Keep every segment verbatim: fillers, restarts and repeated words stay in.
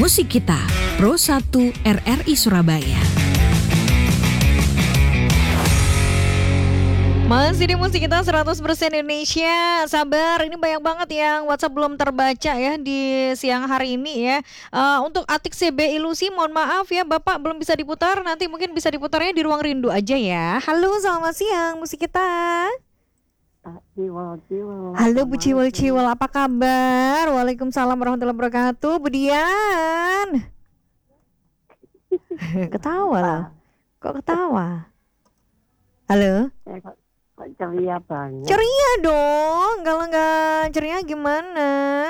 Musik Kita, Pro satu R R I Surabaya. Masih di Musik Kita seratus persen Indonesia. Sabar, ini banyak banget yang WhatsApp belum terbaca ya di siang hari ini ya. Uh, untuk Atik C B Ilusi, mohon maaf ya Bapak belum bisa diputar. Nanti mungkin bisa diputarnya di Ruang Rindu aja ya. Halo, selamat siang Musik Kita. Ciwal, ciwal. Halo Bu Ciwal Ciwal, apa kabar? Waalaikumsalam warahmatullahi wabarakatuh. Bu Dian. Ketawa loh. Kok ketawa? Halo? Eh, kok, kok ceria banget? Ceria dong. Kalau nggak ceria gimana?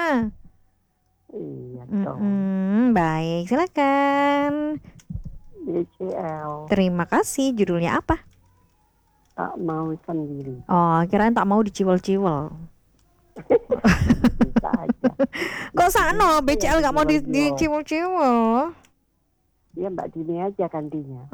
Iya dong. Mm-mm, baik, silakan. D C L. Terima kasih. Judulnya apa? Tak mau sendiri. Oh, kirain tak mau diciwel-ciwel. Bisa aja. Kok sano B C L nggak mau di- Diciwel-ciwel. diciwel-ciwel? Ya Mbak Dini aja gantinya.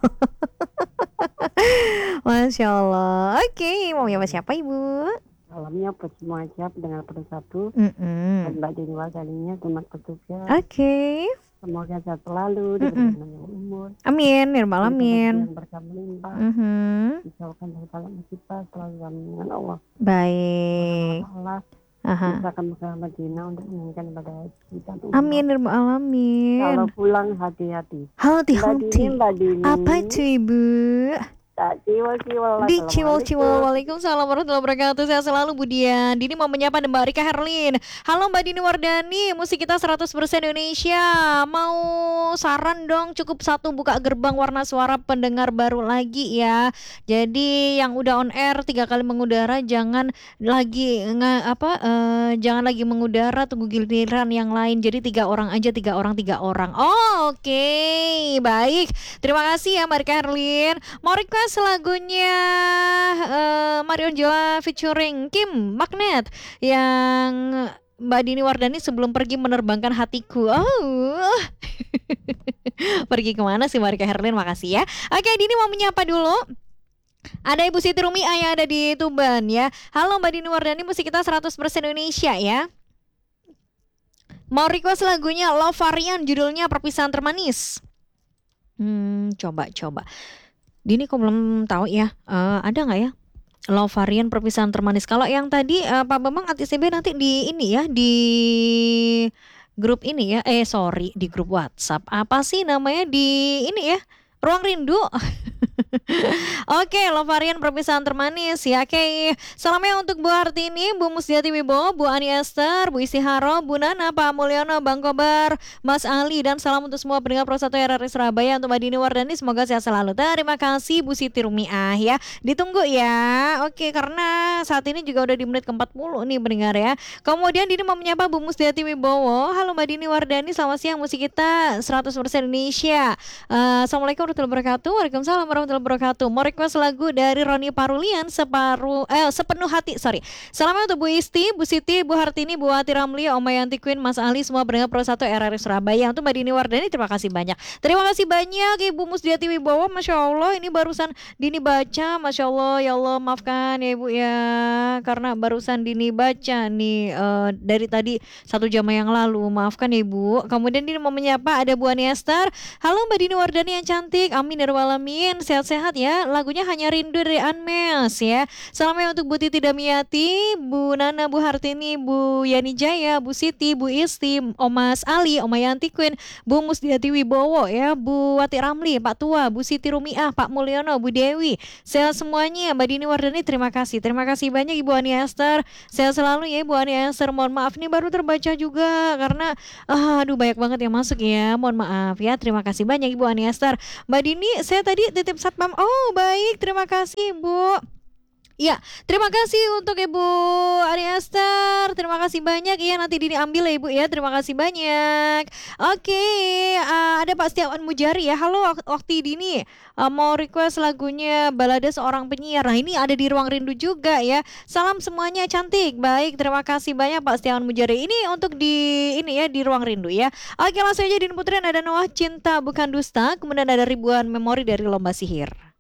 Masya Allah. Oke, mau nyapa siapa Ibu? Salamnya buat semua aja pendengar Pro satu. Mm-mm. Dan Mbak Dini Wasalinya, selamat bertugas. Oke. Semoga sehat selalu, Mm-mm. diberi panjang umur. Amin, ya Rabbal dan alamin. kebahagiaan berkah melimpah. Mhm. Dijauhkan dari segala musibah, selalu dalam lindungan Allah. Baik. Allah Aha. misalkan Mekah Madinah untuk menunjukkan pada kita. Amin, ya Rabbal alamin. Kalau pulang hati-hati. Mbak Hati-hati. Dini, Mbak Dini. Apa itu Ibu? Tak ciwal-ciwal lah. Di Ciwal Ciwal. Assalamualaikum. Waalaikumsalam warahmatullahi wabarakatuh. Sehat selalu Bu Dian. Dini mau menyapa Mbak Rika Herlin. Halo Mbak Dini Wardani, Musik Kita seratus persen Indonesia. Mau saran dong, cukup satu buka gerbang warna suara pendengar baru lagi ya. Jadi yang udah on air tiga kali mengudara jangan lagi nge, apa eh, jangan lagi mengudara, tunggu giliran yang lain. Jadi tiga orang aja, tiga orang tiga orang. Oh, oke. Baik. Terima kasih ya Mbak Rika Herlin. Mau request lagunya uh, Marion Jola featuring Kim Magnet yang Mbak Dini Wardani sebelum pergi menerbangkan hatiku. Oh, pergi kemana sih Mbak Rika Herlin? Makasih ya. Oke, Dini mau menyapa dulu. Ada Ibu Siti Rumia yang ada di Tuban ya. Halo Mbak Dini Wardani, Musik Kita seratus persen Indonesia ya. Mau request lagunya Love Varian, judulnya Perpisahan Termanis. Hmm, coba-coba. Dini kok belum tahu ya, uh, ada nggak ya Love Varian Perpisahan Termanis? Kalau yang tadi uh, Pak Bambang Atik C B nanti di ini ya, di grup ini ya, eh sorry di grup WhatsApp. Apa sih namanya di ini ya, Ruang Rindu. Oke, Love Varian Perpisahan Termanis ya. Oke, salamnya untuk Bu Hartini, Bu Musdiati Wibowo, Bu Ani Esther, Bu Istiharo, Bu Nana, Pak Mulyono, Bang Kobar, Mas Ali, dan salam untuk semua pendengar Pro satu R R I Surabaya. Untuk Mbak Dini Wardani semoga sehat selalu. Terima kasih Bu Siti Rumiah ya. Ditunggu ya. Oke, karena saat ini juga udah di menit ke empat puluh nih pendengar ya. Kemudian Dini mau menyapa Bu Musdiati Wibowo. Halo Mbak Dini Wardani, selamat siang Musik Kita seratus persen Indonesia. Uh, Assalamualaikum warahmatullahi wabarakatuh. Waalaikumsalam warahmatullahi wabarakatuh. Mau request lagu dari Roni Parulian, separuh eh sepenuh hati. Sorry. Salamnya untuk Bu Isti, Bu Siti, Bu Hartini, Bu Ati Ramli, Oma Yanti Queen, Mas Ali, semua pendengar Pro satu R R I Surabaya. Untuk Mbak Dini Wardani terima kasih banyak. Terima kasih banyak Ibu Musdiati Wibowo. Masya Allah, ini barusan Dini baca. Masya Allah, ya Allah maafkan ya Ibu ya, karena barusan Dini baca nih uh, dari tadi satu jam yang lalu. Maafkan ya Ibu. Kemudian Dini mau menyapa ada Bu Ani Esther. Halo Mbak Dini Wardani yang cantik. Amin ya rabbal alamin. Sehat-sehat ya. Lagunya Hanya Rindu dari Anmes ya. Salamnya untuk Bu Titi Damiati, Bu Nana, Bu Hartini, Bu Yani Jaya, Bu Siti, Bu Isti, Omas Ali, Oma Yanti Queen, Bu Musdiati Wibowo ya, Bu Wati Ramli, Pak Tua, Bu Siti Rumiah, Pak Mulyono, Bu Dewi. Sehat semuanya. Mbak Dini Wardani terima kasih. Terima kasih banyak Ibu Ani Esther. Sehat selalu ya Ibu Ani Esther. Mohon maaf nih baru terbaca juga karena ah, aduh banyak banget yang masuk ya. Mohon maaf ya. Terima kasih banyak Ibu Ani Esther. Mbak Dini, saya tadi titip satpam. Oh, baik. Terima kasih, Bu. Ya, terima kasih untuk Ibu Ari Esther. Terima kasih banyak ya, nanti Dini ambil ya Ibu ya. Terima kasih banyak. Oke, uh, ada Pak Setiawan Mujari ya. Halo Wakti Dini, uh, mau request lagunya Balada Seorang Penyiar. Nah, ini ada di Ruang Rindu juga ya. Salam semuanya cantik. Baik, terima kasih banyak Pak Setiawan Mujari. Ini untuk di ini ya di Ruang Rindu ya. Oke, langsung aja Dini puterin ada Noah Cinta Bukan Dusta. Kemudian ada Ribuan Memori dari Lomba Sihir.